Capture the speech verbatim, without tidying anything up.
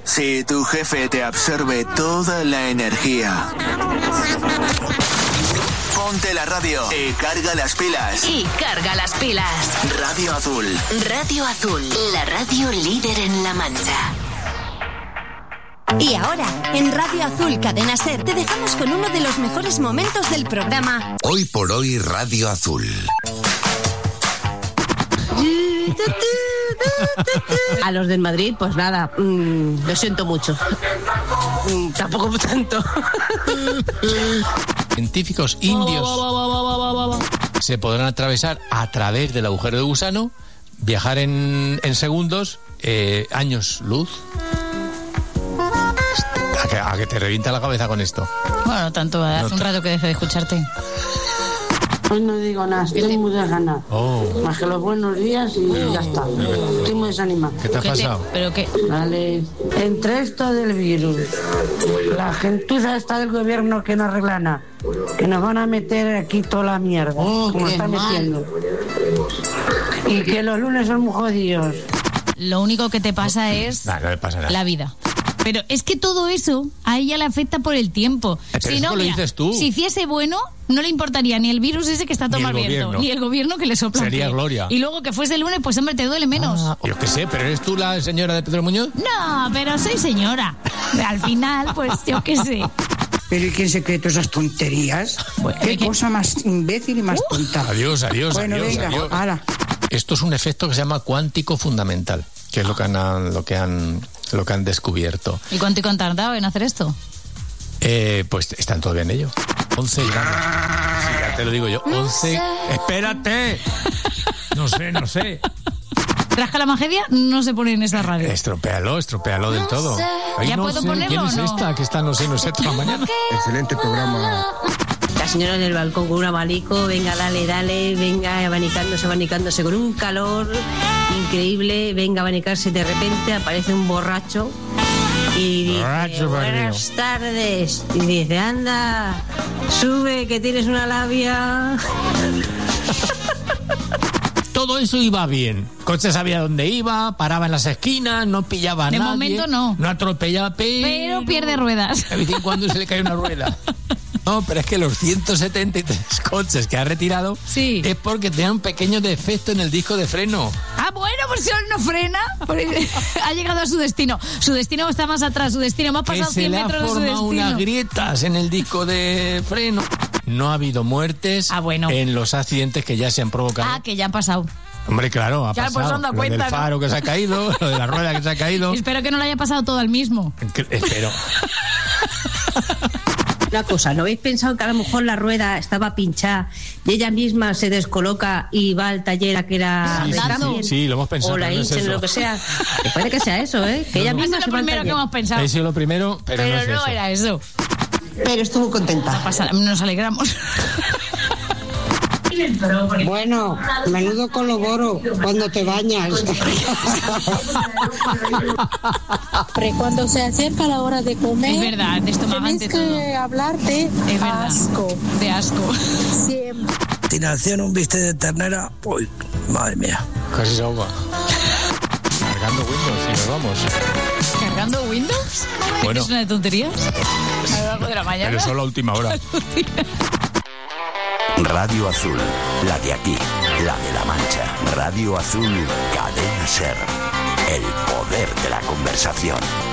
Si tu jefe te absorbe toda la energía, ponte la radio y carga las pilas. Y carga las pilas. Radio Azul. Radio Azul, la radio líder en La Mancha. Y ahora, en Radio Azul Cadena Ser, te dejamos con uno de los mejores momentos del programa. Hoy por hoy, Radio Azul. A los del Madrid, pues nada, mmm, lo siento mucho. Mm, tampoco tanto. Científicos indios se podrán atravesar a través del agujero de gusano, viajar en, en segundos, eh, años luz. A que, a que te revienta la cabeza con esto. Bueno, tanto, hace no un rato que dejé de escucharte. Hoy no digo nada, estoy muy desganada. Oh. Más que los buenos días y pero, ya está. Estoy muy desanimada. ¿Qué te ha ¿Qué pasado? Te, ¿Pero qué? Vale. Entre esto del virus, la gentuza esta del gobierno que no arregla nada, que nos van a meter aquí toda la mierda, oh, como están metiendo. Y que los lunes son muy jodidos. Lo único que te pasa es nah, no le pasa nada. La vida. Pero es que todo eso a ella le afecta por el tiempo. Pero si eso no, lo mira, dices tú. Si hiciese bueno, no le importaría ni el virus ese que está todo mal viento, ni el gobierno que le sopla. Sería Gloria. Y luego que fuese el lunes, pues hombre, te duele menos. Ah, yo qué sé, pero ¿eres tú la señora de Pedro Muñoz? No, pero soy señora. Al final, pues yo qué sé. ¿Pero y quién se cree todas esas tonterías? Bueno, ¿Qué ¿qué? cosa más imbécil y más uh, tonta? Adiós, adiós, bueno, adiós, venga, adiós. Ala. Esto es un efecto que se llama cuántico fundamental, que es lo que han, lo que han, lo que han descubierto. ¿Y cuánto han tardado en hacer esto? Eh, pues están todavía en ello. once gramos. Sí, ya te lo digo yo. once. ¡Espérate! No sé, no sé. Rasca la magia no se pone en esa radio. Estropéalo, estropéalo del todo. Ay, ¿Ya no puedo sé, ponerlo ¿quién o es no? esta que está no sé, no sé, toda la mañana? Excelente programa. La señora en el balcón con un abanico, venga, dale, dale, venga, abanicándose, abanicándose con un calor increíble, venga, abanicarse, de repente aparece un borracho y dice, borracho, buenas tardes, y dice, anda, sube, que tienes una labia. Todo eso iba bien. Coche sabía dónde iba, paraba en las esquinas, no pillaba a de nadie. De momento no. No atropellaba, pero... Pero pierde ruedas. De vez en cuando se le cae una rueda. No, pero es que los ciento setenta y tres coches que ha retirado sí. es porque tenían un pequeño defecto en el disco de freno. Ah, bueno, pues si él no frena, ha llegado a su destino. Su destino está más atrás, su destino más pasado cien metros de su destino. Se le ha formado unas grietas en el disco de freno. No ha habido muertes ah, bueno. en los accidentes que ya se han provocado. Ah, que ya han pasado. Hombre, claro, ha ya, pasado. Pues, lo cuenta, del faro ¿no? que se ha caído, lo de la rueda que se ha caído. Espero que no le haya pasado todo al mismo. Espero. Una cosa, ¿no habéis pensado que a lo mejor la rueda estaba pinchada y ella misma se descoloca y va al taller a que era... Sí, sí, sí, sí, lo hemos pensado. O la hinchen, es lo que sea. Que puede que sea eso, ¿eh? Que no, ella no. misma Eso se es lo va primero al que hemos pensado. Eso es lo primero, pero, pero no, es no eso. era eso. Pero estuvo contenta. No pasa, nos alegramos. Bueno, menudo coloboro cuando te bañas. Pero cuando se acerca la hora de comer, es verdad, de estomagante tienes que todo. hablar de es verdad, asco. De asco. Siempre. Continuación, un bistec de ternera. Uy, madre mía. Casi se ahoga. Cargando Windows y nos vamos. ¿Cargando Windows? Bueno. ¿Es una de tonterías? A lo largo de la mañana. Pero solo a última hora. Radio Azul, la de aquí, la de La Mancha. Radio Azul, Cadena Ser. El poder de la conversación.